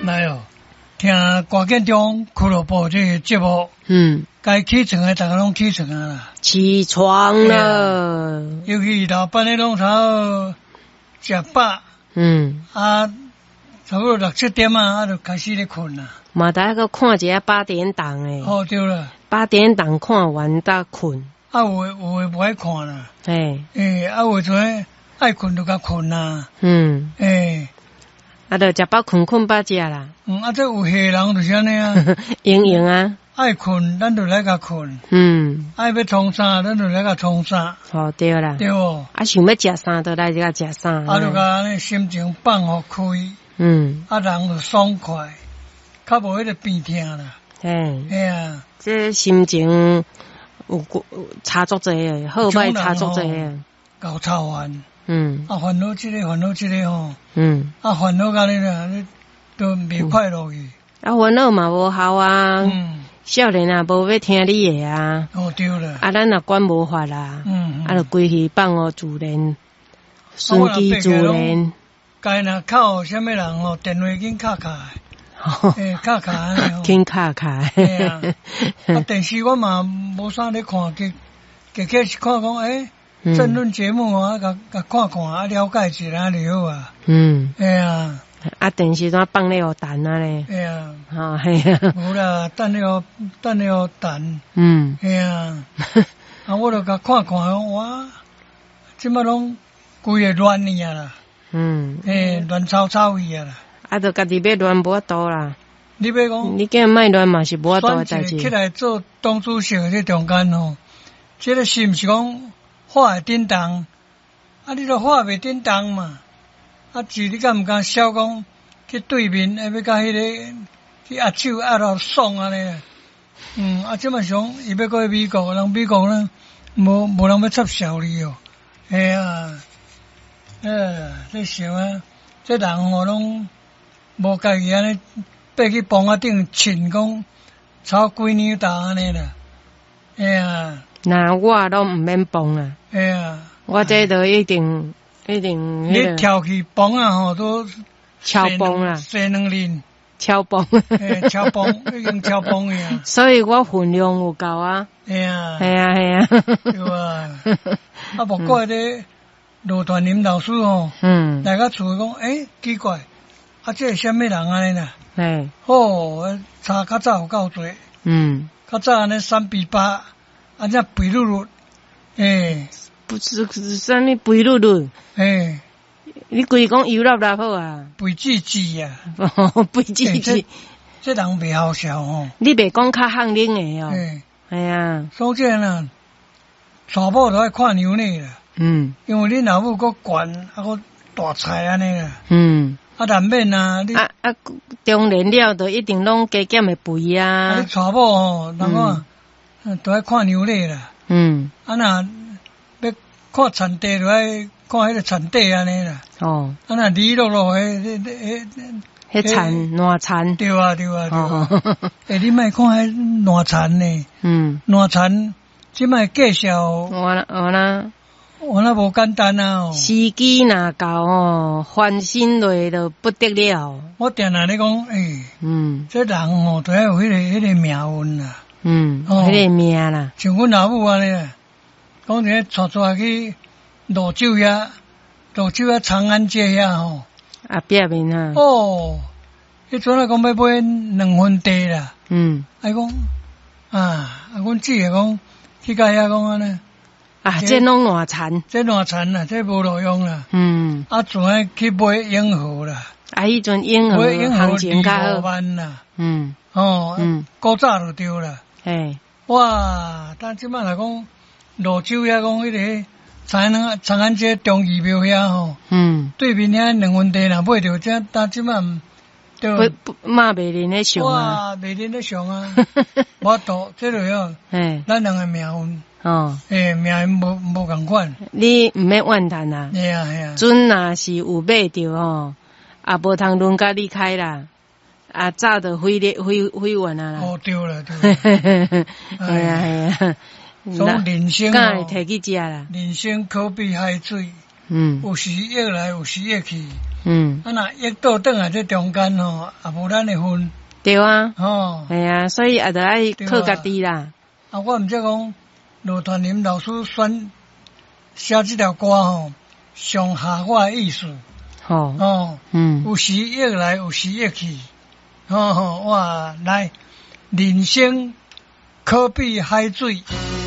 来哦，听歌建中俱乐部这个节目，该起床的大家拢起床啊啦， 起床了， 尤其老班的拢差食饱，差不多6、7点啊，就开始咧困啦。 嘛，大家个看一下8点档诶。 哦，对了 ，8点档看完才困。 啊，有诶无爱看啦。啊，有阵爱困就甲困啦。 啊，就食饱困饱食啦。 啊，这有些人就是安尼啊。 用啊。 爱困，咱就来甲困。爱要冲啥，咱就来甲冲啥。 哦，对啦。 对哦。 啊，想要食啥，就来甲食啥。 啊，就甲安尼心情放互开。啊，人就爽快，较无迄个病痛啦。啊， 这心情有差足济诶，好歹差足济诶。 搞操烦。啊，烦恼这个烦恼这个吼。啊，烦恼甲你啦，你都袂快乐去。 啊，烦恼嘛无效啊。少年啊，无要听你诶啊。 哦，对啦。 啊，咱也管无法啦。啊，就规气放互自然，顺其自然。 该若靠啥物人吼，电话紧敲敲诶，敲敲安尼吼。 紧敲敲。 啊，电视我嘛无啥咧看，计是看讲政论节目啊，甲看看啊，了解一下就好啊。啊。 啊，电视怎放咧互等啊咧？ 啊， 系啊。 无啦，等了等。啊。啊，我就甲看看，哇，即摆拢规个乱去啊啦。乱糟糟去啊啦。 啊，就家己要乱无法度啦。 你要讲， 你今卖乱嘛是无法度诶代志。 起来做党主席这中间吼，这个是毋是讲话会叮当？啊，你都话袂叮当嘛？啊，是你敢毋敢笑讲去对面，要甲迄个去握手握到爽安尼？啊，即摆想伊要过去美国，美国呢无人要插小你哦。啊，你想啊，这人吼拢无家己安尼爬去棚仔顶亲讲炒几年大安尼啦。 那我都毋免蹦啊。我这都一定。 你跳去蹦啊吼，都超蹦啦， 洗2轮， 超蹦， 超蹦，已经超蹦呀。 所以我分量有够啊。系啊。 对啊。啊，不过咧，罗传林老师吼，来到厝讲，奇怪，啊，这是啥物人安尼啦？查较早有够多。较早安尼3比8，啊，这肥碌碌， 不是啥物肥碌碌，你规讲油辣辣好啊， 肥滋滋啊， 肥滋滋， 这人袂好笑吼。 你袂讲较巷冷诶哦，系啊， 所以呢，查某都爱看牛奶啦，因为你老母搁悬啊搁大菜安尼啦，啊难免啊，你中年了都一定拢加减会肥啊， 你查某吼，人讲都爱看牛奶啦，啊若要看产地就爱看迄个产地安尼啦。啊那梨落落迄产烂产。 对啊。你莫看迄烂产呢。烂产即摆介绍。我那无简单啊。 时机若到翻身落就不得了。 我定定咧讲，这人吼都要有迄个命运啦。 迄个命啦。 像阮老母安尼。讲一个带去泸州遐长安街遐吼， 壁面啊。 迄阵啊讲要买2分地啦。讲阮姊个讲去甲遐讲安尼。 这拢烂残。 这烂残啦，这无路用啦。阵爱去买永和啦。 迄阵永和行情较好。 2万啦。古早就对啦。哇！但即摆来讲。泸州遐讲迄个长安街中义庙遐吼，对面遐2分地若买着，但即摆嘛袂认咧上啊， 哇，袂认咧上啊，无度，这就样，咱人诶命运，命运无共款， 你毋免怨叹啦， 系啊， 阵若是有买着吼，也无通轮甲你开啦。早就毁完啊啦。 对啦。 系啊。 所以人生敢会摕去食啦？ 人生可比海水，有时溢来，有时溢去。 啊若益倒转来这中间吼，也无咱的份。 对啊， 吼， 系啊，所以也得爱靠家己啦。 啊，我毋知讲罗传林老师写这条歌吼，上下我的意思。 吼， 有时益来，有时益去。哇，来，人生可比海水。